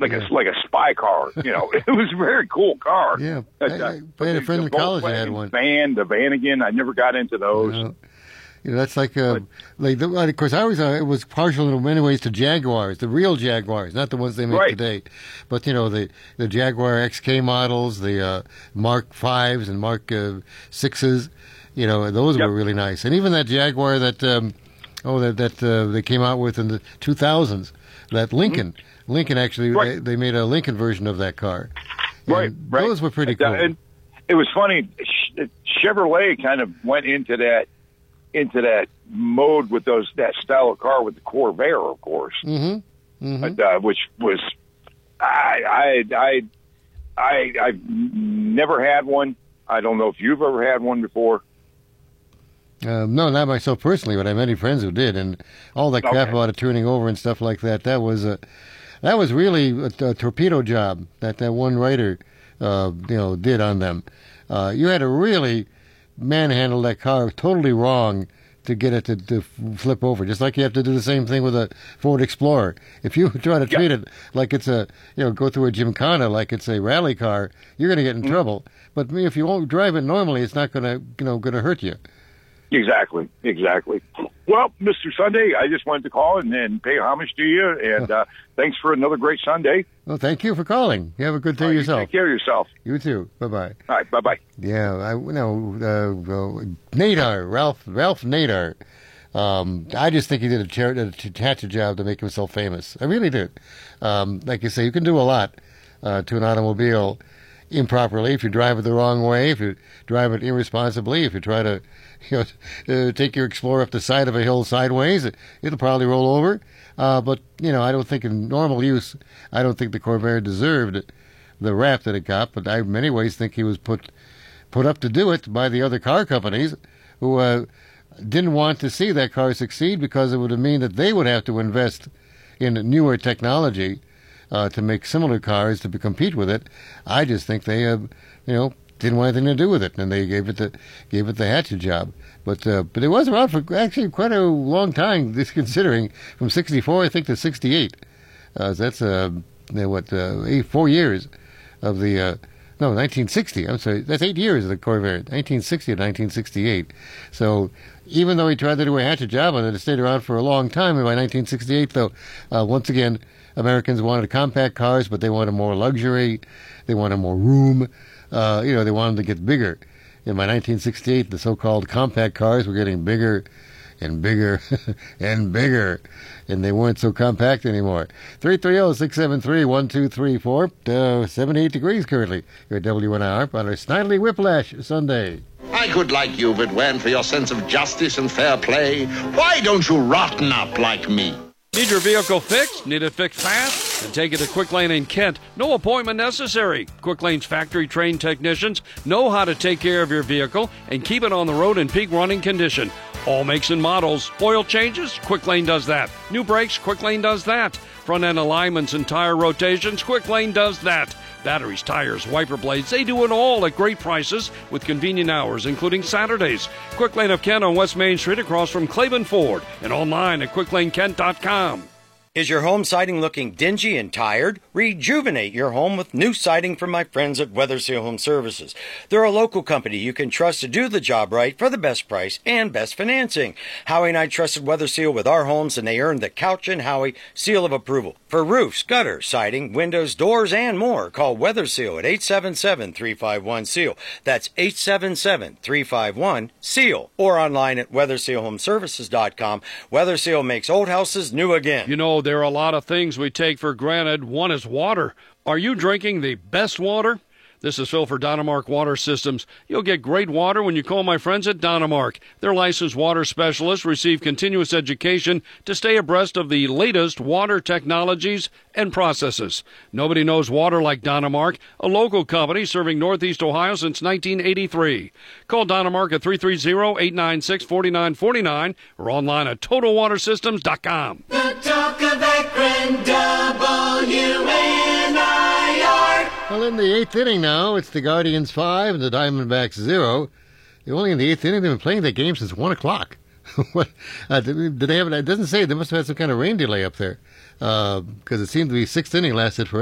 like a spy car. It was a very cool car. Yeah, I had a friend in college that had one. The Vanagon, I never got into those. That's like of course, it was partial in many ways to Jaguars, the real Jaguars, not the ones they make today. But, the Jaguar XK models, the Mark 5s and Mark 6s, those were really nice. And even that Jaguar that they came out with in the 2000s, that Lincoln. Mm-hmm. Lincoln, actually, they made a Lincoln version of that car. Right. Those were pretty cool. And it was funny, Chevrolet kind of went into that mode with that style of car with the Corvair, of course, which was I've never had one. I don't know if you've ever had one before. No, not myself personally, but I have many friends who did, and all that crap about it turning over and stuff like that. That was really a torpedo job that one writer did on them. You had to really manhandle that car totally wrong to get it to flip over, just like you have to do the same thing with a Ford Explorer. If you try to treat it like it's go through a gymkhana like it's a rally car, you're going to get in trouble. But if you won't drive it normally, it's not going to hurt you. Exactly. Well, Mr. Sunday, I just wanted to call and pay homage to you, and thanks for another great Sunday. Well, thank you for calling. You have a good day yourself. Take care of yourself. You too. Bye-bye. All right, bye-bye. Yeah, Nadar, Ralph Nadar. I just think he did a fantastic job to make himself famous. I really did. Like you say, you can do a lot to an automobile improperly if you drive it the wrong way, if you drive it irresponsibly, if you try to take your Explorer up the side of a hill sideways, it'll probably roll over. But I don't think in normal use, I don't think the Corvair deserved the rap that it got. But I, in many ways, think he was put up to do it by the other car companies who didn't want to see that car succeed because it would have mean that they would have to invest in newer technology to make similar cars to compete with it. I just think they, didn't want anything to do with it, and they gave it the hatchet job. But it was around for actually quite a long time, just considering from '64 I think to '68. That's 4 years of the 1960. I'm sorry, that's 8 years of the Corvair, 1960 to 1968. So even though he tried to do a hatchet job on it, it stayed around for a long time. And by 1968, though, once again, Americans wanted compact cars, but they wanted more luxury, they wanted more room. They wanted to get bigger. And by 1968, the so-called compact cars were getting bigger and bigger and bigger, and they weren't so compact anymore. 330-673-1234, 78 degrees currently. You're at WNR on our Snidely Whiplash Sunday. I could like you if it weren't for your sense of justice and fair play. Why don't you rotten up like me? Need your vehicle fixed? Need it fixed fast? Then take it to Quick Lane in Kent. No appointment necessary. Quick Lane's factory-trained technicians know how to take care of your vehicle and keep it on the road in peak running condition. All makes and models. Oil changes? Quick Lane does that. New brakes? Quick Lane does that. Front-end alignments and tire rotations? Quick Lane does that. Batteries, tires, wiper blades, they do it all at great prices with convenient hours, including Saturdays. Quick Lane of Kent on West Main Street across from Claiborne Ford and online at QuickLaneKent.com. Is your home siding looking dingy and tired? Rejuvenate your home with new siding from my friends at Weather Seal Home Services. They're a local company you can trust to do the job right for the best price and best financing. Howie and I trusted Weather Seal with our homes, and they earned the Couch and Howie seal of approval. For roofs, gutters, siding, windows, doors, and more, call Weather Seal at 877-351-SEAL. That's 877-351-SEAL. Or online at WeatherSealHomeservices.com. Weather Seal makes old houses new again. There are a lot of things we take for granted. One is water. Are you drinking the best water? This is Phil for Dynamark Water Systems. You'll get great water when you call my friends at Dynamark. Their licensed water specialists receive continuous education to stay abreast of the latest water technologies and processes. Nobody knows water like Dynamark, a local company serving Northeast Ohio since 1983. Call Dynamark at 330-896-4949 or online at TotalWaterSystems.com. The talk of Akron, WNIR. Well, in the eighth inning now, it's the Guardians 5 and the Diamondbacks 0. They're only in the eighth inning. They've been playing that game since 1 o'clock. What, did they have? It doesn't say. They must have had some kind of rain delay up there because it seemed to be sixth inning lasted forever.